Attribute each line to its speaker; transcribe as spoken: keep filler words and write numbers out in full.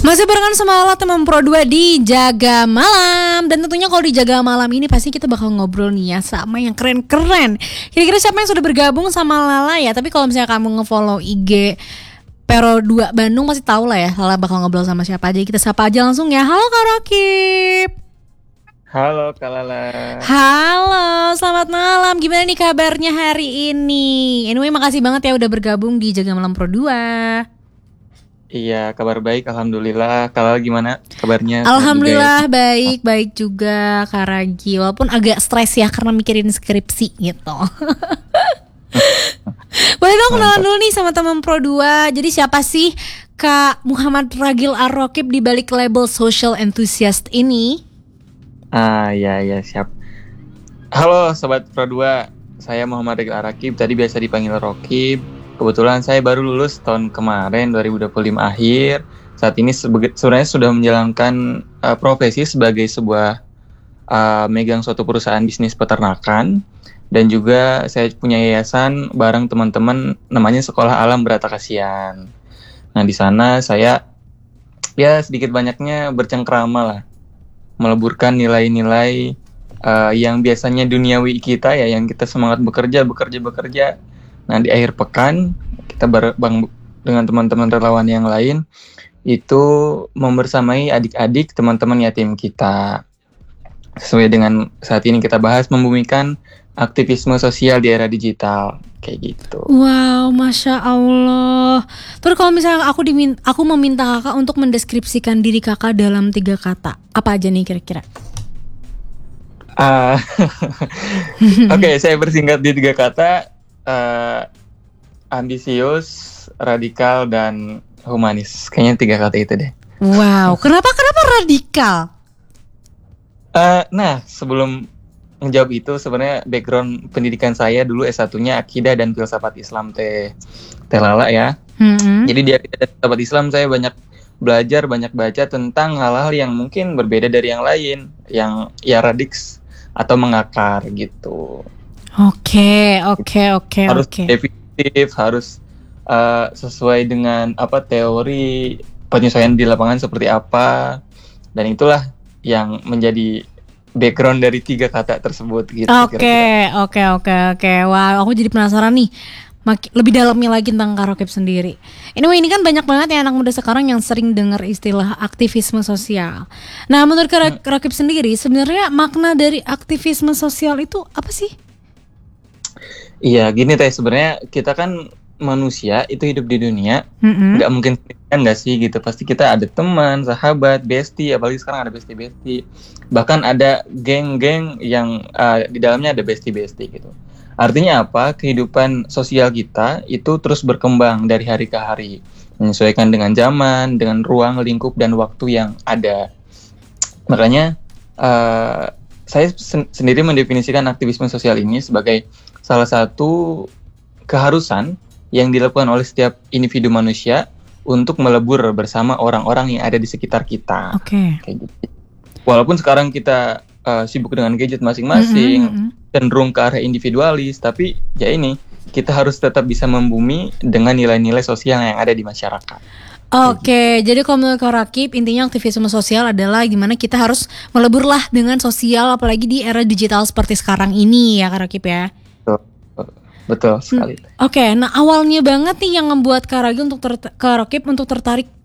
Speaker 1: Masih barengan sama Lala teman Pro dua di Jaga Malam. Dan tentunya kalau di Jaga Malam ini pasti kita bakal ngobrol nih ya sama yang keren-keren. Kira-kira siapa yang sudah bergabung sama Lala ya. Tapi kalau misalnya kamu nge-follow I G Pro dua Bandung pasti tahu lah ya Lala bakal ngobrol sama siapa aja. Kita sapa aja langsung ya. Halo Kak Rakib.
Speaker 2: Halo Kak Lala.
Speaker 1: Halo, selamat malam. Gimana nih kabarnya hari ini? Anyway, makasih banget ya udah bergabung di Jaga Malam Pro dua.
Speaker 2: Iya, kabar baik, alhamdulillah. Kalau gimana kabarnya?
Speaker 1: Alhamdulillah baik, baik juga Kak Ragi. Walaupun agak stres ya karena mikirin skripsi gitu. Boleh dong kenalan dulu nih sama teman Pro dua. Jadi siapa sih Kak Muhammad Ragil Ar-Rakib di balik label social enthusiast ini?
Speaker 2: Ah, ya ya siap. Halo Sobat Pro dua, saya Muhammad Ragil Ar-Rakib. Tadi biasa dipanggil Rokib. Kebetulan saya baru lulus tahun kemarin dua ribu dua puluh lima akhir. Saat ini sebe- sebenarnya sudah menjalankan uh, profesi sebagai sebuah uh, megang suatu perusahaan bisnis peternakan, dan juga saya punya yayasan bareng teman-teman namanya Sekolah Alam Berata Kasihan. Nah, di sana saya ya sedikit banyaknya bercengkrama lah, meleburkan nilai-nilai uh, yang biasanya duniawi kita ya, yang kita semangat bekerja, bekerja, bekerja. Nah, di akhir pekan kita bareng dengan teman-teman relawan yang lain itu membersamai adik-adik teman-teman yatim kita. Sesuai dengan saat ini kita bahas, membumikan aktivisme sosial di era digital kayak gitu.
Speaker 1: Wow, Masya Allah. Terus kalau misalnya aku dimin- aku meminta kakak untuk mendeskripsikan diri kakak dalam tiga kata, apa aja nih kira-kira?
Speaker 2: Uh, Oke, okay, saya bersingkat di tiga kata. Uh, ambisius, radikal, dan humanis. Kayaknya tiga kata itu deh.
Speaker 1: Wow, kenapa kenapa radikal?
Speaker 2: Uh, nah, sebelum menjawab itu, sebenarnya background pendidikan saya dulu S satu-nya Akidah dan Filsafat Islam teh teh Lala ya. Mm-hmm. Jadi di Akidah dan Filsafat Islam saya banyak belajar, banyak baca tentang hal-hal yang mungkin berbeda dari yang lain, yang ya radiks atau mengakar gitu.
Speaker 1: Oke, oke, oke,
Speaker 2: harus
Speaker 1: oke.
Speaker 2: definitif, harus uh, sesuai dengan apa teori penyesuaian di lapangan seperti apa, dan itulah yang menjadi background dari tiga kata tersebut gitu.
Speaker 1: Oke, oke, oke, oke. Wah, aku jadi penasaran nih, Mak- lebih dalamnya lagi tentang Kak Rakib sendiri. Anyway, ini kan banyak banget ya anak muda sekarang yang sering dengar istilah aktivisme sosial. Nah, menurut Kak hmm. Rakib sendiri, sebenarnya makna dari aktivisme sosial itu apa sih?
Speaker 2: Iya, gini teh, sebenarnya kita kan manusia itu hidup di dunia, mm-hmm. nggak mungkin kan nggak sih gitu. Pasti kita ada teman, sahabat, bestie, apalagi sekarang ada bestie-bestie. Bahkan ada geng-geng yang uh, di dalamnya ada bestie-bestie gitu. Artinya apa? Kehidupan sosial kita itu terus berkembang dari hari ke hari, menyesuaikan dengan zaman, dengan ruang, lingkup, dan waktu yang ada. Makanya uh, saya sen- sendiri mendefinisikan aktivisme sosial ini sebagai salah satu keharusan yang dilakukan oleh setiap individu manusia untuk melebur bersama orang-orang yang ada di sekitar kita.
Speaker 1: Oke.
Speaker 2: Okay. Gitu. Walaupun sekarang kita uh, sibuk dengan gadget masing-masing, mm-hmm. cenderung ke arah individualis, tapi ya ini kita harus tetap bisa membumi dengan nilai-nilai sosial yang ada di masyarakat.
Speaker 1: Oke, okay, gitu. Jadi kalau menurut Kak Rakib, intinya aktivisme sosial adalah gimana kita harus meleburlah dengan sosial, apalagi di era digital seperti sekarang ini ya Kak Rakib ya.
Speaker 2: Betul sekali.
Speaker 1: Hmm. Oke, okay, nah awalnya banget nih yang membuat Kak Ragi untuk ter- Kak Rakib untuk tertarik